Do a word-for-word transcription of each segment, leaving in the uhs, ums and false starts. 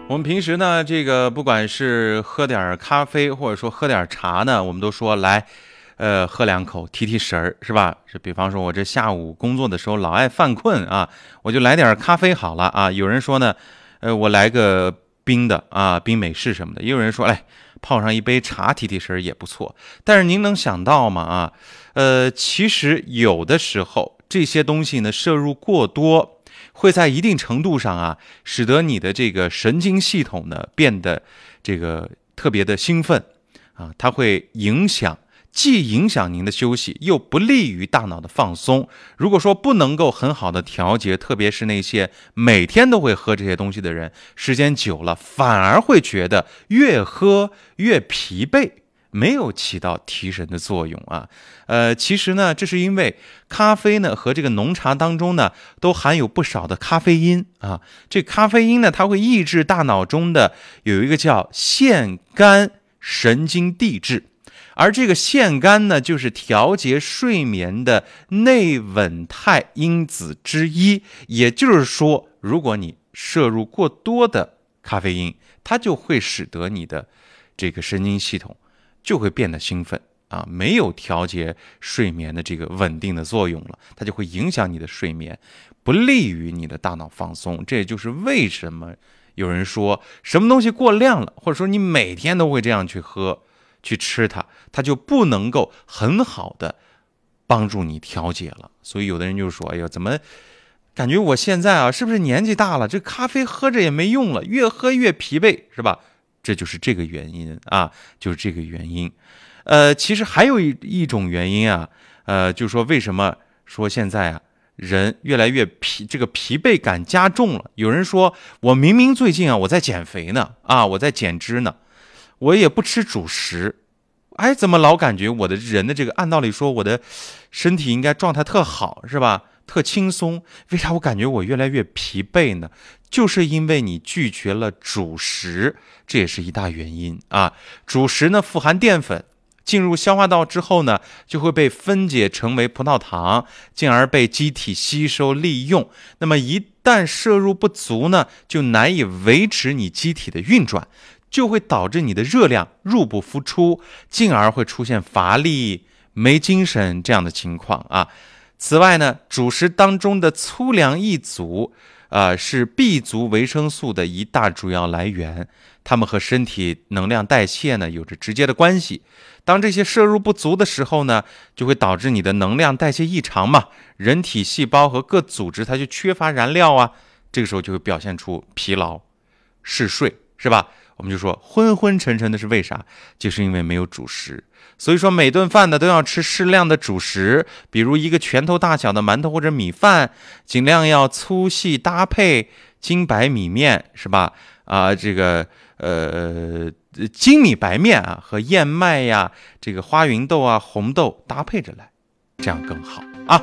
我们平时呢，这个不管是喝点咖啡，或者说喝点茶呢，我们都说来，呃，喝两口提提神儿，是吧？是，比方说我这下午工作的时候老爱犯困啊，我就来点咖啡好了啊。有人说呢，呃，我来个冰的啊，冰美式什么的。也有人说，哎，泡上一杯茶提提神儿也不错。但是您能想到吗？啊，呃，其实有的时候这些东西呢，摄入过多，会在一定程度上啊，使得你的这个神经系统呢变得这个特别的兴奋啊，它会影响，既影响您的休息，又不利于大脑的放松。如果说不能够很好的调节，特别是那些每天都会喝这些东西的人，时间久了反而会觉得越喝越疲惫，没有起到提神的作用啊。呃，其实呢，这是因为咖啡呢和这个浓茶当中呢都含有不少的咖啡因啊。这咖啡因呢，它会抑制大脑中的有一个叫腺苷神经递质，而这个腺苷呢，就是调节睡眠的内稳态因子之一。也就是说，如果你摄入过多的咖啡因，它就会使得你的这个神经系统就会变得兴奋啊，没有调节睡眠的这个稳定的作用了，它就会影响你的睡眠，不利于你的大脑放松。这也就是为什么有人说什么东西过量了，或者说你每天都会这样去喝去吃它，它就不能够很好的帮助你调节了。所以有的人就说，哎呦，怎么感觉我现在啊，是不是年纪大了，这咖啡喝着也没用了，越喝越疲惫，是吧？这就是这个原因啊，就是这个原因。呃，其实还有一一种原因啊，呃，就是说为什么说现在啊人越来越疲，这个疲惫感加重了。有人说我明明最近啊我在减肥呢，啊我在减脂呢，我也不吃主食，哎，怎么老感觉我的人的这个，按道理说我的身体应该状态特好，是吧？特轻松，为啥我感觉我越来越疲惫呢？就是因为你拒绝了主食，这也是一大原因啊。主食呢富含淀粉，进入消化道之后呢，就会被分解成为葡萄糖，进而被机体吸收利用。那么一旦摄入不足呢，就难以维持你机体的运转，就会导致你的热量入不敷出，进而会出现乏力、没精神这样的情况啊。此外呢，主食当中的粗粮一族，呃，是 B 族维生素的一大主要来源，它们和身体能量代谢呢有着直接的关系。当这些摄入不足的时候呢，就会导致你的能量代谢异常嘛，人体细胞和各组织它就缺乏燃料啊，这个时候就会表现出疲劳、嗜睡，是吧？我们就说昏昏沉沉的是为啥？就是因为没有主食。所以说每顿饭呢都要吃适量的主食，比如一个拳头大小的馒头或者米饭，尽量要粗细搭配，精白米面，是吧？啊，这个呃精米白面啊和燕麦呀、这个花芸豆啊、红豆搭配着来，这样更好啊。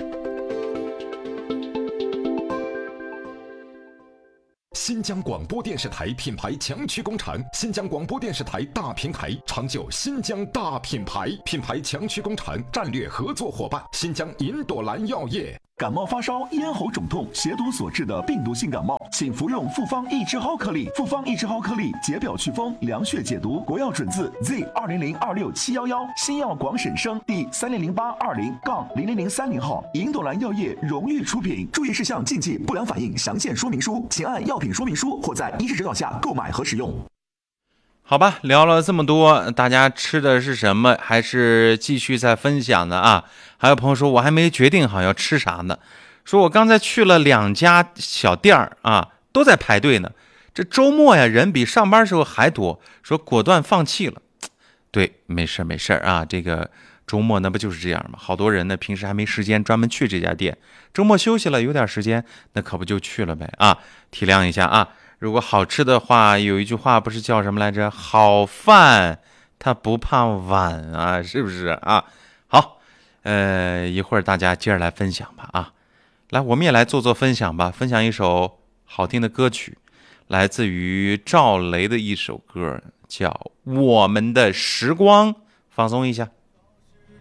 新疆广播电视台品牌强驱工厂，新疆广播电视台大平台，长久新疆大品牌，品牌强驱工厂战略合作伙伴，新疆银朵兰药业。 感冒发烧、咽喉肿痛、血毒所致的病毒性感冒，请服用复方益智蒿颗粒。复方益智蒿颗粒解表祛风、凉血解毒。国药准字 Z 二零零二六七幺幺，新药广审生第三零零八二零杠零零零三零号，银朵兰药业荣誉出品。注意事项、禁忌、不良反应详见说明书，请按药品说明书或在医师指导下购买和使用。 好吧，聊了这么多，大家吃的是什么？还是继续再分享的啊？还有朋友说我还没决定好要吃啥呢，说我刚才去了两家小店儿啊，都在排队呢。这周末呀，人比上班时候还多，说果断放弃了。对，没事没事啊，这个周末那不就是这样吗？好多人呢，平时还没时间专门去这家店，周末休息了有点时间，那可不就去了呗啊！体谅一下啊。如果好吃的话，有一句话不是叫什么来着？好饭它不怕晚啊，是不是啊？好，呃，一会儿大家接着来分享吧啊！来，我们也来做做分享吧，分享一首好听的歌曲，来自于赵雷的一首歌，叫《我们的时光》，放松一下。